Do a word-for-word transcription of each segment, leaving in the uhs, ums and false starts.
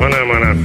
Maná, maná.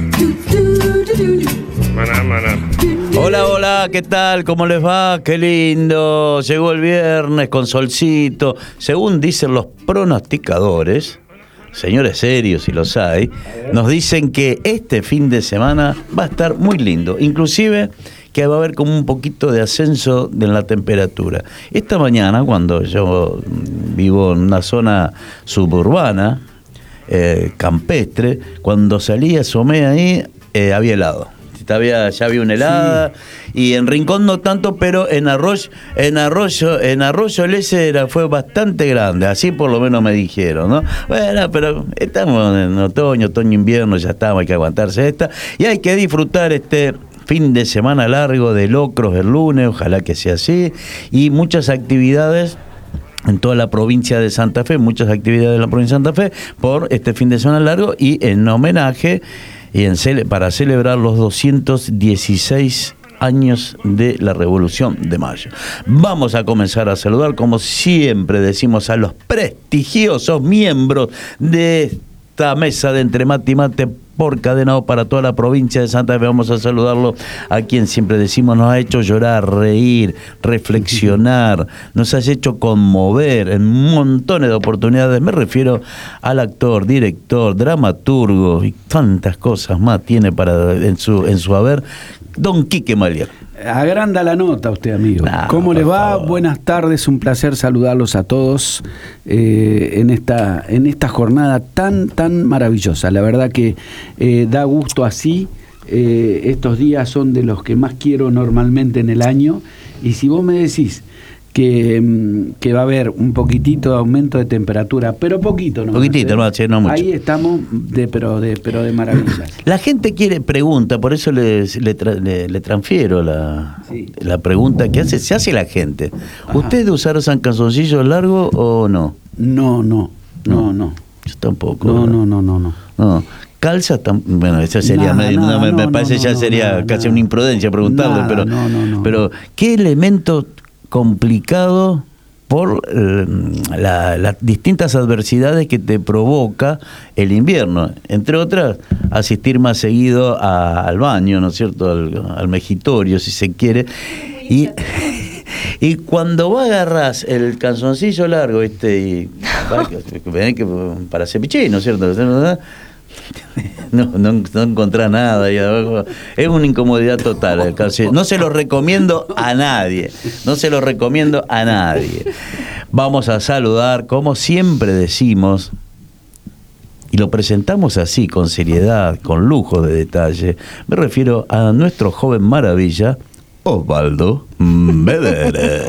Maná, maná. Hola, hola, ¿qué tal? ¿Cómo les va? Qué lindo. Llegó el viernes con solcito. Según dicen los pronosticadores, señores serios si los hay, nos dicen que este fin de semana va a estar muy lindo. Inclusive que va a haber como un poquito de ascenso de la temperatura. Esta mañana, cuando yo vivo en una zona suburbana, eh, campestre, cuando salí, asomé ahí, eh, había helado. Había, ya había una helada, sí. Y en Rincón no tanto, pero en Arroyo, en Arroyo, en Arroyo el ese era, fue bastante grande, así por lo menos me dijeron, ¿no? Bueno, pero estamos en otoño, otoño, invierno, ya estamos, hay que aguantarse esta, y hay que disfrutar este fin de semana largo de locros el lunes, ojalá que sea así, y muchas actividades en toda la provincia de Santa Fe, muchas actividades de la provincia de Santa Fe por este fin de semana largo y en homenaje y en cele- para celebrar los doscientos dieciséis años de la Revolución de Mayo. Vamos a comenzar a saludar, como siempre decimos, a los prestigiosos miembros de esta mesa de Entre Mate y Mate por Cadena O para toda la provincia de Santa Fe. Vamos a saludarlo a quien siempre decimos nos ha hecho llorar, reír, reflexionar, nos ha hecho conmover en montones de oportunidades. Me refiero al actor, director, dramaturgo y tantas cosas más tiene para en su en su haber, don Quique Malier. Agranda la nota usted, amigo. No, ¿Cómo le va? favor. Buenas tardes, un placer saludarlos a todos eh, en esta en esta jornada tan tan maravillosa. La verdad que eh, da gusto así. Eh, estos días son de los que más quiero normalmente en el año. Y si vos me decís que, que va a haber un poquitito de aumento de temperatura, pero poquito, ¿no? Poquitito, no, che, no mucho. Ahí estamos, de pero de pero de maravillas. La gente quiere, pregunta, por eso le, le, tra- le, le transfiero la, Sí. la pregunta que hace, se hace la gente. Ajá. ¿Usted de usar San calzoncillos largos o no? No, no, no, no. Yo tampoco. No, ¿verdad? no, no, no, no. No. Calza, tam- bueno, eso sería, Nada, medio- nada, no, me, me no, parece no, ya no, sería nada, casi nada. una imprudencia preguntarle, Nada, pero, no, no, no. pero ¿qué elemento complicado por eh, la- las distintas adversidades que te provoca el invierno? Entre otras, asistir más seguido a- al baño, ¿no es cierto? Al, al mejitorio, si se quiere. Y, y cuando vos agarrás el calzoncillo largo, este, y para, que, para hacer pichín, ¿no es cierto? No, no, no encontrás nada ahí abajo. Es una incomodidad total el calzoncillo. No se lo recomiendo a nadie. No se lo recomiendo a nadie. Vamos a saludar, como siempre decimos, y lo presentamos así, con seriedad, con lujo de detalle. Me refiero a nuestro joven maravilla, Osvaldo Medere.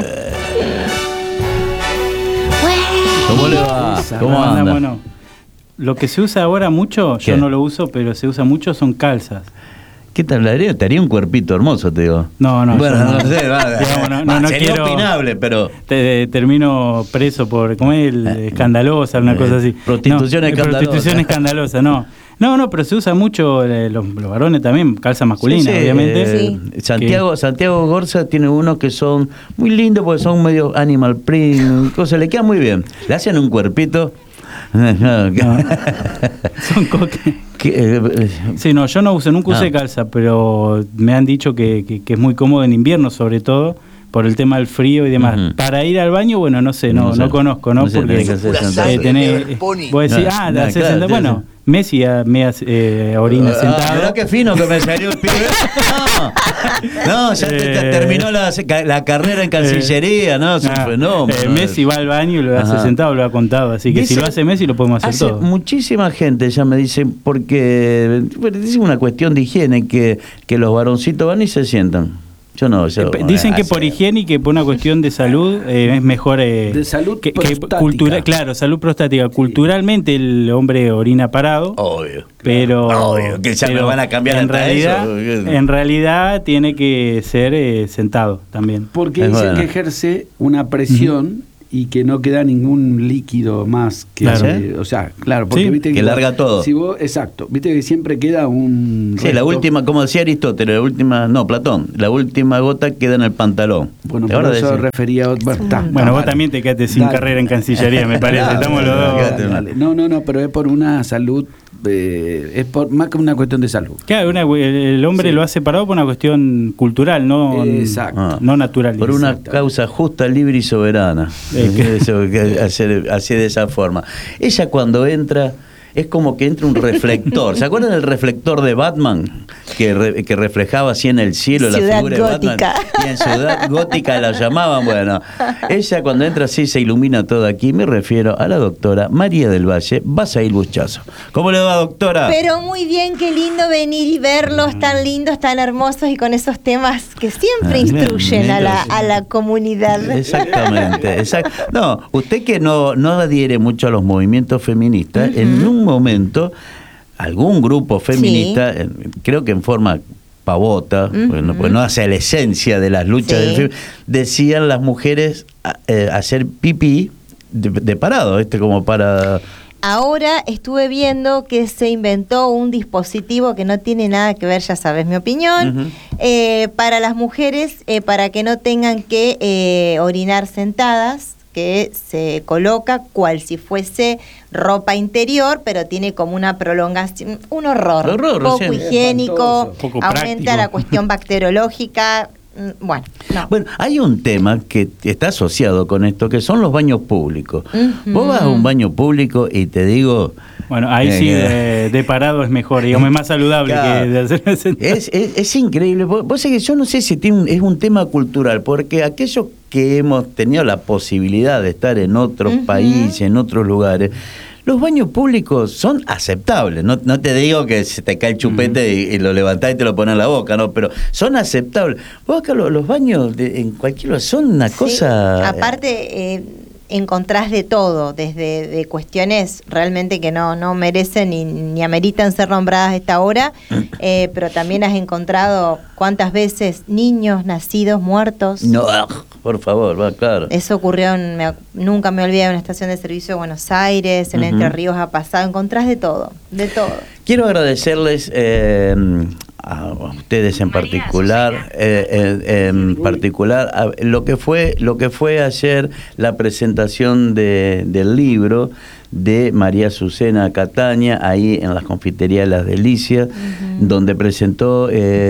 ¿Cómo le va? ¿Cómo anda? anda? Bueno, lo que se usa ahora mucho, ¿Qué? yo no lo uso, pero se usa mucho, son calzas. ¿Qué tal? Le haría, te haría un cuerpito hermoso, te digo. No, no, Bueno, yo no, no. sé, va, Digamos, no, no, va, no sería quiero- opinable, pero... Te, termino preso por, ¿cómo es? El, Eh, escandalosa, una eh, cosa así. prostitución no, eh, escandalosa. Prostitución escandalosa, no. No, no, pero se usa mucho, eh, los, los varones también, calza masculina, Sí, sí, obviamente. eh, Santiago, Santiago Gorza tiene unos que son muy lindos porque son medio animal print, cosas, le queda muy bien. Le hacen un cuerpito. No, No. Son coques. que, eh, eh, Sí, no, yo no uso, nunca usé Ah. calza, pero me han dicho que, que, que es muy cómodo en invierno, sobre todo, por el tema del frío y demás. Ujú. Para ir al baño, bueno, no sé, no, No no, sé. conozco, ¿no? No sé, Porque tenés que hacer eh, sentado. tenés, vos decís, No, ah, no, haces claro, sentado. sí, Bueno, Messi ah, me hace, eh, orina Ah, sentado. mirá qué fino que me salió el pibe. No, no ya te- te Eh. terminó la, la carrera en cancillería, ¿no? Es un Ah, fenómeno. eh, Messi va al baño y lo hace Ajá. sentado, lo ha contado. Así que Dice- si lo hace Messi, lo podemos hacer hace todo. muchísima gente ya me dice, porque bueno, es una cuestión de higiene, que, que los varoncitos van y se sientan. Yo no, yo, Eh, Dicen que hace- por higiene y que por una cuestión de salud eh, es mejor. Eh, De salud que, que prostática. cultura- Claro, salud prostática. Culturalmente el hombre orina parado. Obvio. Pero, Obvio, que ya me pero van a cambiar en hasta realidad, eso. en realidad tiene que ser eh, sentado también. Porque Es dicen bueno. que ejerce una presión y que no queda ningún líquido más que Claro. eh, o sea, claro, porque Sí, viste que larga todo. Si vos, exacto, viste que siempre queda un Sí, la resto. última, como decía Aristóteles, la última, no, Platón, la última gota queda en el pantalón. Bueno, Ahora por eso decís- refería a bueno, está, Bueno, está vos mal. también te quedaste sin Dale. carrera en Cancillería, me parece. Claro, Estamos los claro, dos. quédate. Dale. No, no, no, pero es por una salud eh, es por, más que una cuestión de salud. Claro, una, el hombre sí. lo ha separado por una cuestión cultural, no, Exacto. no natural. Por una causa justa, libre y soberana. Eh, que... Eso, que hacer, así de esa forma. Ella cuando entra... es como que entra un reflector. ¿Se acuerdan del reflector de Batman? Que, re, que reflejaba así en el cielo Ciudad la figura gótica. de Batman. Y en Ciudad Gótica la llamaban. Bueno, ella cuando entra así se ilumina todo aquí. Me refiero a la doctora María del Valle Basail Buchazo. ¿Cómo le va, doctora? Pero muy bien, qué lindo venir y verlos tan lindos, tan hermosos y con esos temas que siempre ah, instruyen bien, a, la, a la comunidad. Exactamente. Exact. No, usted que no, no adhiere mucho a los movimientos feministas, uh-huh. en un momento algún grupo feminista, sí. creo que en forma pavota, uh-huh. pues, no, pues no hace la esencia de las luchas sí. del fem- decían las mujeres eh, hacer pipí de, de parado, este como para... Ahora estuve viendo que se inventó un dispositivo que no tiene nada que ver, ya sabes mi opinión, uh-huh. eh, para las mujeres, eh, para que no tengan que eh, orinar sentadas, que se coloca cual si fuese ropa interior, pero tiene como una prolongación, un horror, horror poco sí. higiénico, poco aumenta práctico. La cuestión bacteriológica. Bueno, no. Bueno, hay un tema que está asociado con esto, que son los baños públicos. Uh-huh. Vos vas a un baño público y te digo... Bueno, ahí eh, sí de, de parado es mejor, digamos, es más saludable claro. que de hacer sentado. Es, es, es increíble. Vos, vos sabés que yo no sé si tiene un, es un tema cultural, porque aquellos que hemos tenido la posibilidad de estar en otros uh-huh. países, en otros lugares... Los baños públicos son aceptables, no, no te digo que se te cae el chupete mm. y, y lo levantás y te lo pones en la boca, no, pero son aceptables. Vos acá los, los baños de, en cualquier lugar son una sí, cosa... Aparte, eh, encontrás de todo, desde de cuestiones realmente que no, no merecen ni, ni ameritan ser nombradas a esta hora, eh, pero también has encontrado cuántas veces niños nacidos muertos. No, por favor, va, claro. Eso ocurrió, en, me, nunca me olvidé, en una estación de servicio de Buenos Aires, en uh-huh. Entre Ríos ha pasado, encontrás de todo, de todo. Quiero agradecerles eh, a ustedes en particular, eh, eh, en particular a, lo que fue lo que fue ayer la presentación de, del libro de María Azucena Cataña, ahí en las confiterías Las Delicias, uh-huh. donde presentó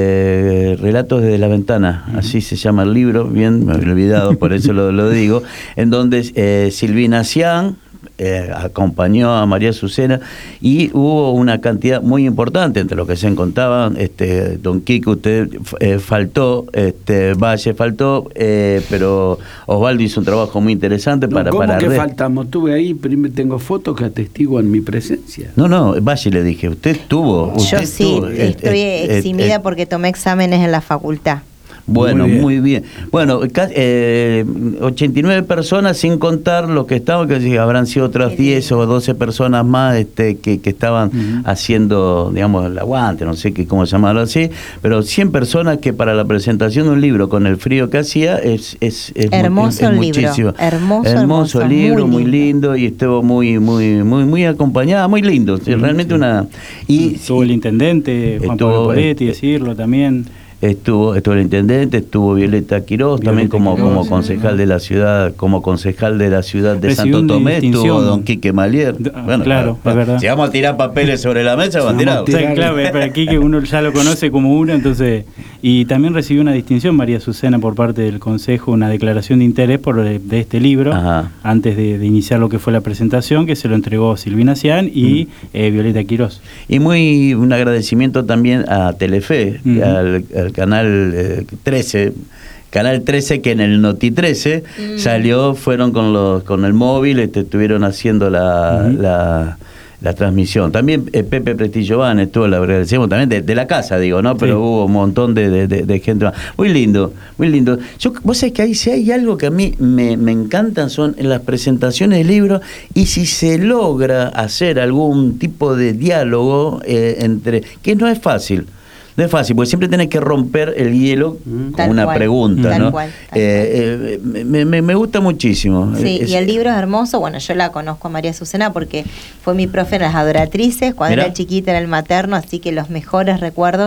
eh, Relatos desde la Ventana, uh-huh. así se llama el libro, bien, me había olvidado, por eso lo, lo digo, en donde eh, Silvina Cian Eh, acompañó a María Azucena y hubo una cantidad muy importante entre los que se encontraban, este, don Quique, usted eh, faltó, este, Valle faltó, eh, pero Osvaldo hizo un trabajo muy interesante no, para... ¿Cómo para que re... faltamos? Estuve ahí, tengo fotos que atestiguan mi presencia. No, no, Valle le dije, usted estuvo... Yo usted sí, estuvo, estoy eh, eximida eh, eh, porque tomé exámenes en la facultad. Bueno, muy bien. Muy bien. Bueno, eh, ochenta y nueve personas, sin contar los que estaban, que habrán sido otras diez o doce personas más este, que, que estaban uh-huh. haciendo, digamos, el aguante, no sé qué, cómo llamarlo así, pero cien personas que para la presentación de un libro con el frío que hacía es, es, es, hermoso es, es el muchísimo. Libro. Hermoso, hermoso, hermoso libro, muy lindo. muy lindo, y estuvo muy, muy, muy, muy acompañada, muy lindo. Uh-huh. Realmente sí. una. Y estuvo el intendente, Juan estuvo, Pablo Poletti, decirlo también. Estuvo, estuvo el intendente, estuvo Violeta Quirós, Violeta también como, Quirós, como concejal de la ciudad, como concejal de la ciudad de Recibió Santo Tomé, estuvo don Quique Malier. Bueno, claro, es verdad. Si vamos a tirar papeles sobre la mesa, vamos a tirar. O sea, claro, pero aquí que uno ya lo conoce como uno, entonces. Y también recibió una distinción María Azucena por parte del Consejo, una declaración de interés por de, de este libro, Ajá. antes de, de iniciar lo que fue la presentación, que se lo entregó Silvina Cian y mm. eh, Violeta Quirós. Y muy un agradecimiento también a Telefe, mm. al, al canal eh, trece, Canal trece, que en el Noti trece mm. salió, fueron con los con el móvil, este, estuvieron haciendo la, mm. la, la transmisión. También eh, Pepe Prestillo Van estuvo, la agradecemos también, de, de la casa, digo, ¿no? Pero sí. hubo un montón de, de, de, de gente más. Muy lindo, muy lindo. Yo, vos sabés que ahí si hay algo que a mí me, me encantan son en las presentaciones de libros, y si se logra hacer algún tipo de diálogo eh, entre, que no es fácil. No es fácil, porque siempre tenés que romper el hielo mm. con una cual, pregunta, ¿no? Cual, eh, eh, me, me, me gusta muchísimo. Sí, es, y el libro es hermoso. Bueno, yo la conozco a María Azucena porque fue mi profe en las adoratrices cuando Mirá. era chiquita en el materno, así que los mejores recuerdos.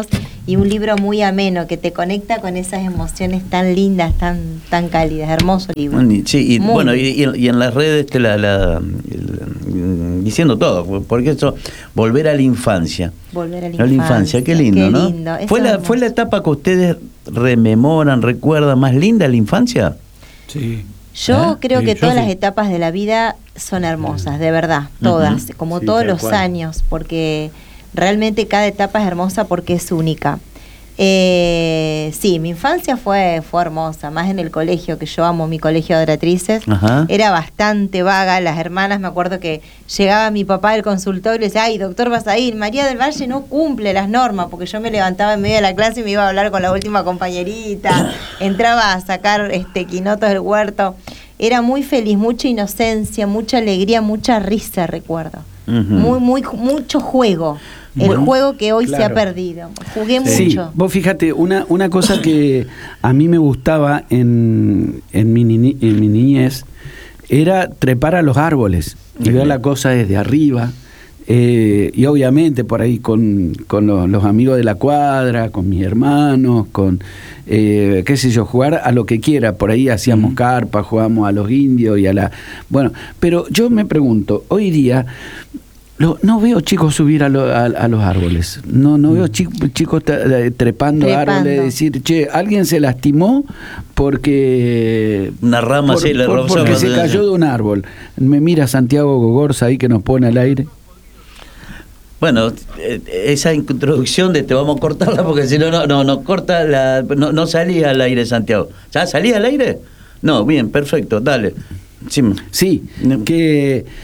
y un libro muy ameno que te conecta con esas emociones tan lindas, tan tan cálidas. Hermoso libro. Sí, y muy bueno, y, y en las redes te la, la, el, diciendo todo, porque eso, volver a la infancia. Volver a la, a la infancia, qué lindo, qué ¿no? lindo. ¿Fue la, ¿Fue la etapa que ustedes rememoran, recuerdan más linda la infancia? Sí. Yo ¿Eh? creo Sí, que yo todas sí. las etapas de la vida son hermosas, de verdad, todas, Uh-huh. como Sí, todos tal los cual. años, porque realmente cada etapa es hermosa porque es única. Eh, sí, mi infancia fue, fue hermosa, más en el colegio, que yo amo mi colegio de oratrices. Ajá. Era bastante vaga, las hermanas, me acuerdo que llegaba mi papá del consultorio y le decía, ay, doctor, vas a ir, María del Valle no cumple las normas, porque yo me levantaba en medio de la clase y me iba a hablar con la última compañerita, entraba a sacar este quinotos del huerto. Era muy feliz, mucha inocencia, mucha alegría, mucha risa, recuerdo. Uh-huh. Muy, muy, mucho juego. El Bueno, juego que hoy se ha claro. perdido. Jugué Sí, mucho. vos fíjate, una, una cosa que a mí me gustaba en, en, mi, ni- en mi niñez era trepar a los árboles y ver la cosa desde arriba. Eh, y obviamente por ahí con, con los, los amigos de la cuadra, con mis hermanos, con, eh, qué sé yo, jugar a lo que quiera. Por ahí hacíamos Mm. carpa, jugábamos a los indios y a la... Bueno, pero yo me pregunto, hoy día... Lo- no veo chicos subir a, lo- a- a los árboles. No no veo chi- chicos tra- eh, trepando, Trepando. árboles, decir, che, alguien se lastimó porque Una rama, por- sí, le por- rozó porque la se rodilla. cayó de un árbol. Me mira Santiago Gogorza ahí que nos pone al aire. Bueno, eh, esa introducción de te vamos a cortarla porque si no, no, no, no corta la, no, no salía al aire, Santiago. ¿Ya salía al aire? No, bien, perfecto, dale. Sí. Sí, No. que, eh,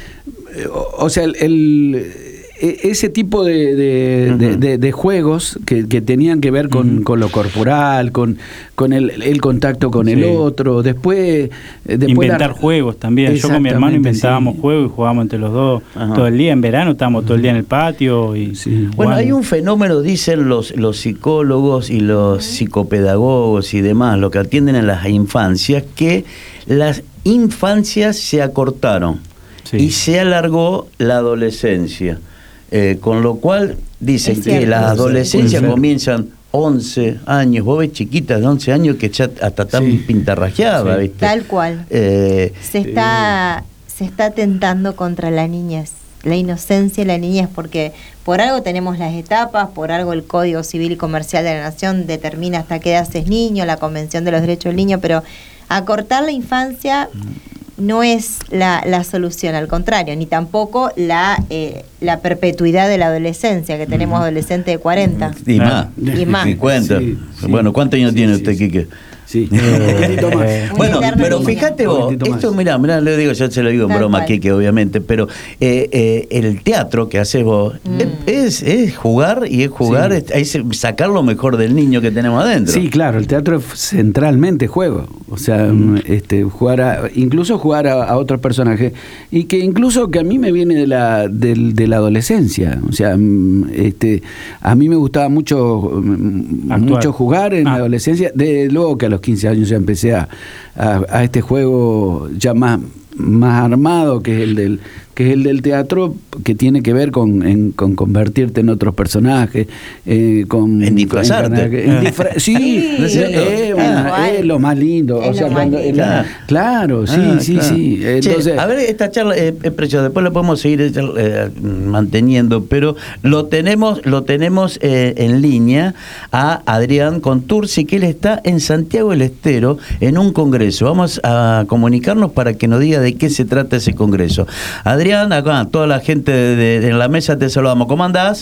o, o sea, el, el- e- ese tipo de, de, de- Ujú. de- de juegos que, que tenían que ver con, Ujú. con lo corporal, con, con el, el contacto con el Sí. otro, después... eh, después Inventar la- juegos también. Yo con mi hermano Exactamente, inventábamos sí. juegos y jugábamos entre los dos Ajá. todo el día. En verano estábamos todo el día en el patio. Y Sí. Bueno, jugando. hay un fenómeno, dicen los, los psicólogos y los psicopedagogos y demás, lo que atienden a las infancias, que las infancias se acortaron Sí. y se alargó la adolescencia. Eh, con lo cual dicen Es que cierto. las Puede ser, adolescencias puede ser. comienzan once años, vos ves chiquitas de once años que ya hasta tan Sí. pintarrajeadas, Sí. ¿viste? Tal cual. Eh, Se está, se está atentando contra la niñez, la inocencia y la niñez, porque por algo tenemos las etapas, por algo el Código Civil y Comercial de la Nación determina hasta qué edad es niño, la Convención de los Derechos del Niño, pero acortar la infancia no es la, la solución, al contrario, ni tampoco la, eh, la perpetuidad de la adolescencia, que tenemos adolescentes de cuarenta. y Claro. más. Y más. cincuenta. Sí, sí. Bueno, ¿cuántos años Sí, tiene sí, usted, sí. Quique? Sí, un poquitito más. Eh, Bueno, Una eterna pero niña. fíjate Un vos, poquitito esto más. mirá, mirá, le digo, yo se lo digo en Tal broma a cual. Quique, obviamente, pero eh, eh, el teatro que haces vos Mm. es, es jugar y es jugar, Sí. es, es sacar lo mejor del niño que tenemos adentro. Sí, claro, el teatro es centralmente juego, o sea, Mm. este, jugar a, incluso jugar a, a otros personajes, y que incluso que a mí me viene de la, del- de la adolescencia, o sea, mm, este, a mí me gustaba mucho, mm, Actuar. mucho jugar en Ah. la adolescencia, de luego que a los quince años ya empecé a, a- a este juego ya más, más armado, que es el del que es el del teatro, que tiene que ver con, en- con convertirte en otros personajes, eh, con En disfrazarte. en disfra- sí, Sí, es, es una- tal cual. es lo más lindo. Es o sea, lo más cuando- lindo. la- claro, sí, Ah, sí, claro. sí. Che, Entonces, a ver, esta charla es, es preciosa, después la podemos seguir eh, manteniendo, pero lo tenemos, lo tenemos eh, en línea a Adrián Contursi, que él está en Santiago del Estero en un congreso. Vamos a comunicarnos para que nos diga de qué se trata ese congreso. Adrián, acá, toda la gente de, de- de la mesa te saludamos. ¿Cómo andás?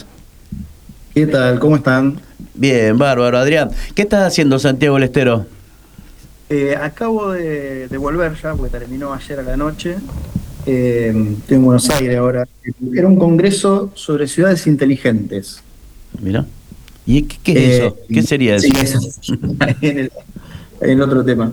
¿Qué tal? ¿Cómo están? Bien, bárbaro, Adrián. ¿Qué estás haciendo, Santiago del Estero? Eh, acabo de, de volver ya, porque terminó ayer a la noche. Eh, estoy en Buenos Aires ahora. Era un congreso sobre ciudades inteligentes. Mira. ¿Y qué, qué es Eh, eso? ¿Qué sería eso? Sí, eso. en, el, en otro tema.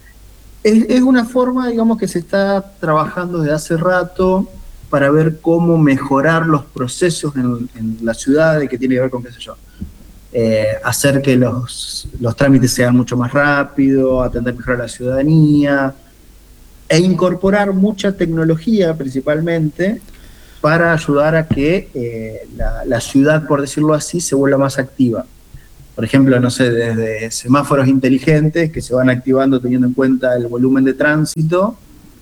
Es, es una forma, digamos, que se está trabajando desde hace rato para ver cómo mejorar los procesos en, en la ciudad, que tiene que ver con, qué sé yo, eh, hacer que los, los trámites sean mucho más rápido, atender mejor a la ciudadanía, e incorporar mucha tecnología principalmente para ayudar a que eh, la, la ciudad, por decirlo así, se vuelva más activa. por ejemplo, no sé, desde semáforos inteligentes que se van activando teniendo en cuenta el volumen de tránsito,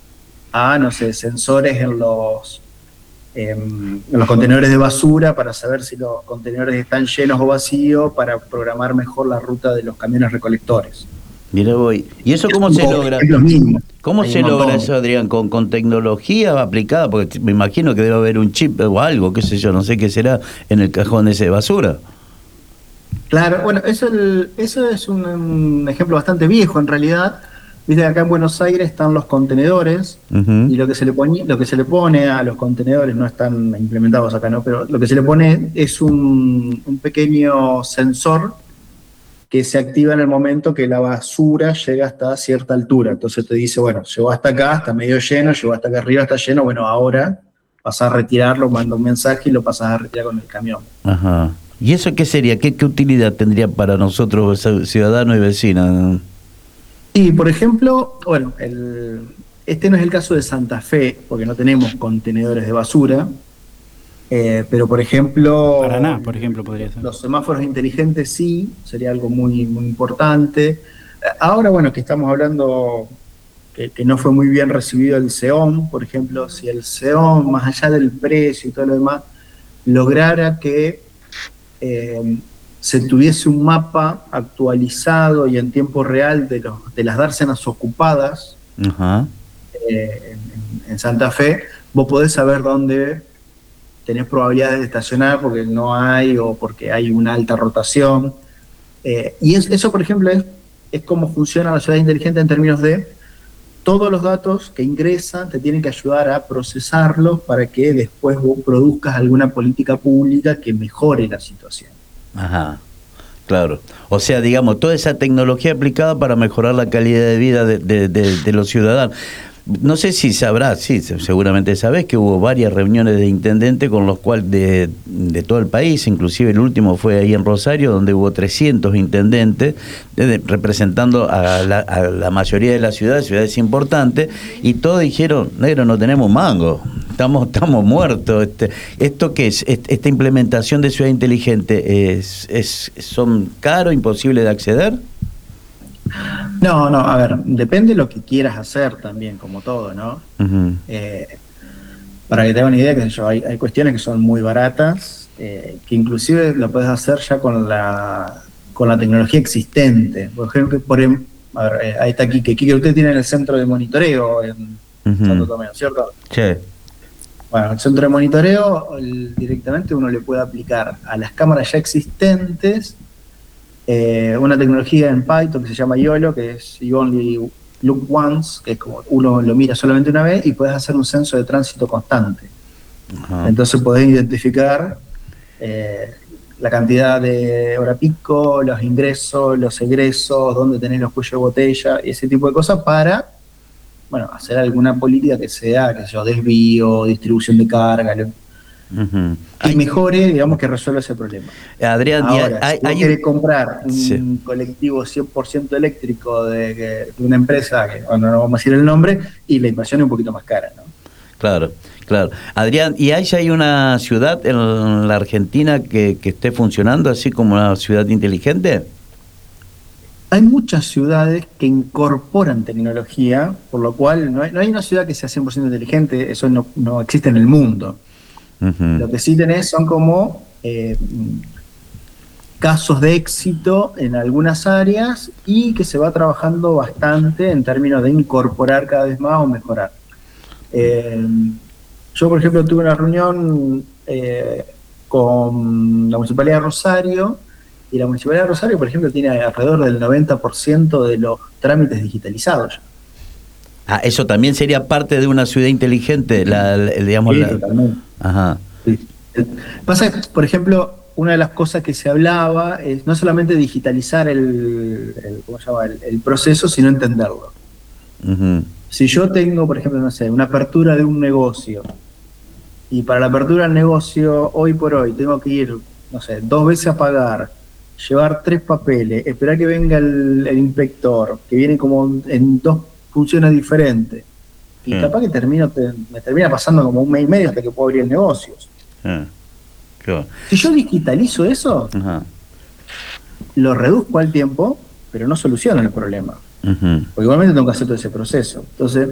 a, no sé, sensores en los, eh, en los contenedores de basura para saber si los contenedores están llenos o vacíos, para programar mejor la ruta de los camiones recolectores. Mira voy. ¿Y eso cómo se logra? ¿Cómo se logra eso, Adrián? ¿Con, con tecnología aplicada? Porque me imagino que debe haber un chip o algo, qué sé yo, no sé qué será, en el cajón ese de basura. Claro, bueno, eso, el, eso es un, un ejemplo bastante viejo en realidad. Viste que acá en Buenos Aires están los contenedores, uh-huh. y lo que se le pone, lo que se le pone a los contenedores, no están implementados acá, ¿no? Pero lo que se le pone es un, un pequeño sensor que se activa en el momento que la basura llega hasta cierta altura. Entonces te dice, bueno, llegó hasta acá, está medio lleno, llegó hasta acá arriba, está lleno, bueno, ahora pasás a retirarlo, manda un mensaje y lo pasás a retirar con el camión. Ajá. ¿Y eso qué sería? ¿Qué, qué utilidad tendría para nosotros, ciudadanos y vecinos? Y, por ejemplo, bueno, el, este no es el caso de Santa Fe, porque no tenemos contenedores de basura, eh, pero, por ejemplo... Paraná, por ejemplo, podría ser. Los semáforos inteligentes sí, sería algo muy, muy importante. Ahora, bueno, que estamos hablando que, que no fue muy bien recibido el SEOM, por ejemplo, si el SEOM, más allá del precio y todo lo demás, lograra que eh, se tuviese un mapa actualizado y en tiempo real de, los, de las dársenas ocupadas, uh-huh. eh, en, en Santa Fe, vos podés saber dónde tenés probabilidades de estacionar porque no hay o porque hay una alta rotación. Eh, y es, eso, por ejemplo, es, es cómo funciona la ciudad inteligente en términos de todos los datos que ingresan te tienen que ayudar a procesarlos para que después vos produzcas alguna política pública que mejore la situación. Ajá, claro. O sea, digamos, toda esa tecnología aplicada para mejorar la calidad de vida de, de, de, de los ciudadanos. No sé si sabrás, sí, seguramente sabés que hubo varias reuniones de intendentes con los cuales de, de todo el país, inclusive el último fue ahí en Rosario, donde hubo trescientos intendentes de, representando a la, a la mayoría de las ciudades, ciudades importantes, y todos dijeron, negro, no tenemos mango, estamos, estamos muertos. Este, ¿Esto qué es? ¿Esta implementación de ciudad inteligente es, es son caro, imposible de acceder? No, no, a ver, depende de lo que quieras hacer también, como todo, ¿no? Uh-huh. Eh, para que te hagan una idea, que yo, hay, hay cuestiones que son muy baratas, eh, que inclusive lo puedes hacer ya con la con la tecnología existente. Por ejemplo, por, a ver, eh, ahí está Quique. Quique, usted tiene el centro de monitoreo en uh-huh. Santo Tomé, ¿cierto? Sí. Bueno, el centro de monitoreo, el, directamente uno le puede aplicar a las cámaras ya existentes Eh, una tecnología en Python que se llama YOLO, que es You Only Look Once, que es como uno lo mira solamente una vez y puedes hacer un censo de tránsito constante. Uh-huh. Entonces podés identificar eh, la cantidad de hora pico, los ingresos, los egresos, dónde tenés los cuellos de botella, y ese tipo de cosas para, bueno, hacer alguna política que sea, que sea desvío, distribución de carga, lo, Uh-huh. y mejore, digamos, que resuelva ese problema. Adrián, ahora, hay, si hay querés un... comprar un sí. colectivo cien por ciento eléctrico de, de una empresa, que bueno, no vamos a decir el nombre, y la inversión es un poquito más cara, ¿no? Claro, claro. Adrián, ¿y hay, hay una ciudad en la Argentina que, que esté funcionando así como una ciudad inteligente? Hay muchas ciudades que incorporan tecnología, por lo cual no hay, no hay una ciudad que sea cien por ciento inteligente, eso no, no existe en el mundo. Uh-huh. Lo que sí tenés son como eh, casos de éxito en algunas áreas y que se va trabajando bastante en términos de incorporar cada vez más o mejorar. Eh, yo, por ejemplo, tuve una reunión eh, con la Municipalidad de Rosario, y la Municipalidad de Rosario, por ejemplo, tiene alrededor del noventa por ciento de los trámites digitalizados ya. Ah, eso también sería parte de una ciudad inteligente, la, la, digamos. Sí, la... totalmente. Ajá. Sí. Pasa que, por ejemplo, una de las cosas que se hablaba es no solamente digitalizar el, el, ¿cómo se llama? el, el proceso, sino entenderlo. Uh-huh. Si yo tengo, por ejemplo, no sé, una apertura de un negocio, y para la apertura del negocio, hoy por hoy, tengo que ir, no sé, dos veces a pagar, llevar tres papeles, esperar que venga el, el inspector, que viene como en dos funciones diferentes, y mm. capaz que termino te, me termina pasando como un mes y medio hasta que puedo abrir el negocio. Mm. Cool. Si yo digitalizo eso, uh-huh. lo reduzco al tiempo, pero no soluciono el problema. Uh-huh. Porque igualmente tengo que hacer todo ese proceso. Entonces,